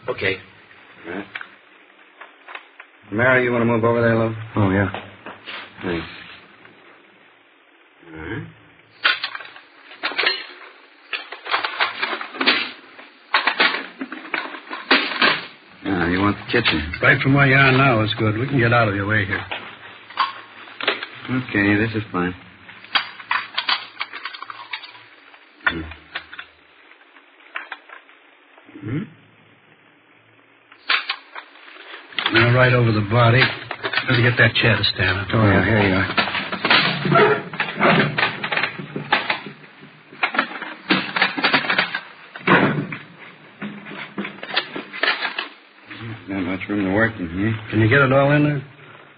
Okay. All right. Mary, you want to move over there, love? Oh, yeah. Thanks. All right. Now, you want the kitchen? Right from where you are now is good. We can get out of your way here. Okay, this is fine. Mm-hmm. Now, right over the body. Better get that chair to stand up. Oh, yeah, here you are. Not much room to work in here. Can you get it all in there?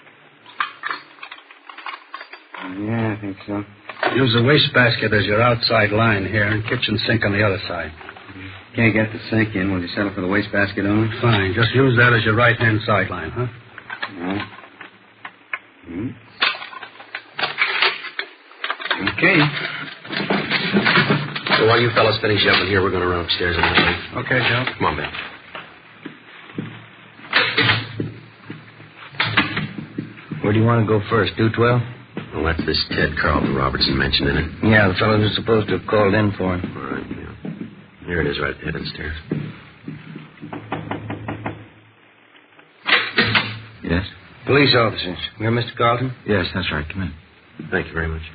Yeah, I think so. Use the wastebasket as your outside line here and kitchen sink on the other side. Can't get the sink in. Will you settle for the wastebasket only? Fine. Just use that as your right-hand sideline, huh? All right. Mm-hmm. Okay. So while you fellas finish up in here, we're going to run upstairs and have a drink. Okay, Joe. Come on, Ben. Where do you want to go first? 212? Well, that's this Ted Carlton Robertson mentioned in it. Yeah, the fellow who's supposed to have called in for him. All right, yeah. Here it is right there downstairs. Yes? Police officers. You're Mr. Carlton? Yes, that's right. Come in. Thank you very much.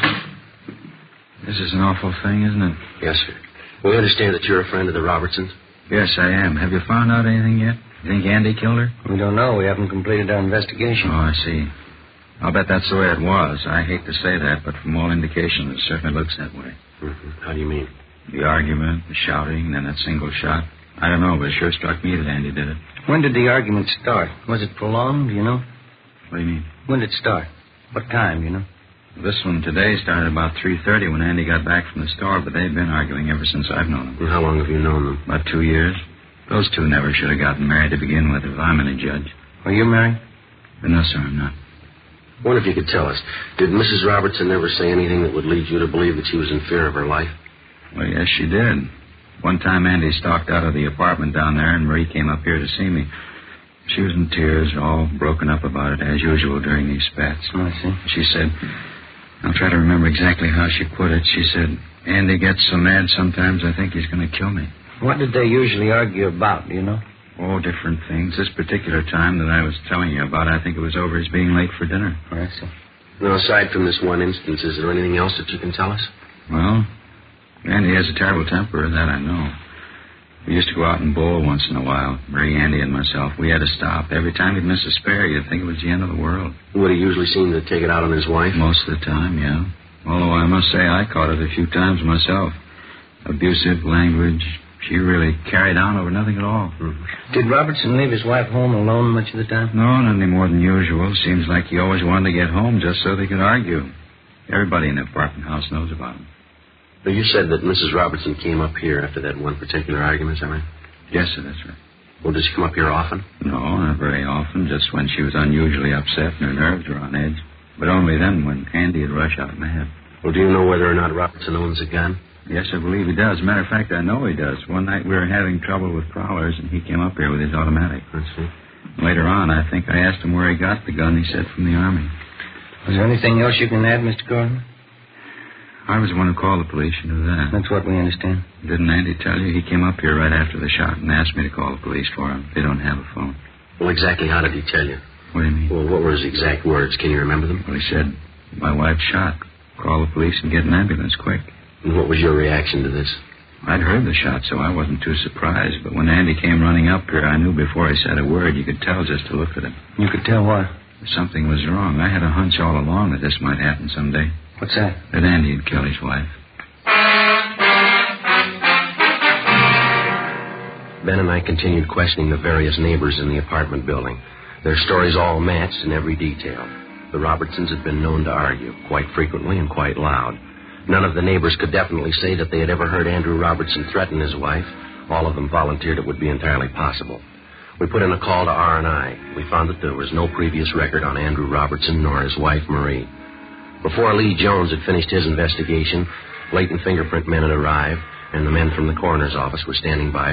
This is an awful thing, isn't it? Yes, sir. We understand that you're a friend of the Robertsons. Yes, I am. Have you found out anything yet? You think Andy killed her? We don't know. We haven't completed our investigation. Oh, I see. I'll bet that's the way it was. I hate to say that, but from all indications, it certainly looks that way. Mm-hmm. How do you mean? The argument, the shouting, then that single shot. I don't know, but it sure struck me that Andy did it. When did the argument start? Was it prolonged, do you know? What do you mean? When did it start? What time, you know? This one today started about 3:30 when Andy got back from the store, but they've been arguing ever since I've known them. And how long have you known them? About 2 years. Those two never should have gotten married to begin with, if I'm any judge. Are you married? No, sir, I'm not. I wonder if you could tell us. Did Mrs. Robertson ever say anything that would lead you to believe that she was in fear of her life? Well, yes, she did. One time Andy stalked out of the apartment down there, and Marie came up here to see me. She was in tears, all broken up about it, as usual during these spats. Oh, I see. She said, I'll try to remember exactly how she put it. She said, Andy gets so mad sometimes I think he's going to kill me. What did they usually argue about, do you know? Oh, different things. This particular time that I was telling you about, I think it was over his being late for dinner. Oh, I see. Now, aside from this one instance, is there anything else that you can tell us? Well, Andy has a terrible temper, that I know. We used to go out and bowl once in a while, Marie, Andy, and myself. We had to stop. Every time he'd miss a spare, you'd think it was the end of the world. Would he usually seem to take it out on his wife? Most of the time, yeah. Although I must say I caught it a few times myself. Abusive language. She really carried on over nothing at all. Mm-hmm. Did Robertson leave his wife home alone much of the time? No, not any more than usual. Seems like he always wanted to get home just so they could argue. Everybody in the apartment house knows about him. Now, you said that Mrs. Robertson came up here after that one particular argument, is that right? Yes, sir, that's right. Well, does she come up here often? No, not very often. Just when she was unusually upset and her nerves were on edge. But only then when Andy would rush out mad. Well, do you know whether or not Robertson owns a gun? Yes, I believe he does. Matter of fact, I know he does. One night we were having trouble with prowlers, and he came up here with his automatic. I see. Later on, I think I asked him where he got the gun. He said from the Army. Was there anything else you can add, Mr. Gordon? I was the one who called the police. You knew that. That's what we understand. Didn't Andy tell you? He came up here right after the shot and asked me to call the police for him. They don't have a phone. Well, exactly how did he tell you? What do you mean? Well, what were his exact words? Can you remember them? Well, he said, my wife's shot. Call the police and get an ambulance quick. And what was your reaction to this? I'd heard the shot, so I wasn't too surprised. But when Andy came running up here, I knew before he said a word. You could tell just to look at him. You could tell what? Something was wrong. I had a hunch all along that this might happen someday. What's that? That Andy would kill his wife. Ben and I continued questioning the various neighbors in the apartment building. Their stories all matched in every detail. The Robertsons had been known to argue, quite frequently and quite loud. None of the neighbors could definitely say that they had ever heard Andrew Robertson threaten his wife. All of them volunteered it would be entirely possible. We put in a call to R&I. We found that there was no previous record on Andrew Robertson nor his wife, Marie. Before Lee Jones had finished his investigation, latent fingerprint men had arrived, and the men from the coroner's office were standing by